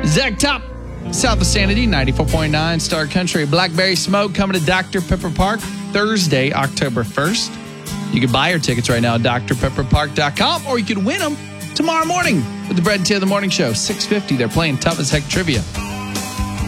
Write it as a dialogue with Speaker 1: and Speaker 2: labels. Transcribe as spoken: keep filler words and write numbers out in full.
Speaker 1: Zach Top, South of Sanity, ninety-four point nine Star Country. Blackberry Smoke coming to Doctor Pepper Park Thursday, October first. You can buy your tickets right now at D R pepper park dot com, or you can win them tomorrow morning with the Brett and Taylor Morning Show, six fifty. They're playing Tough as Heck Trivia.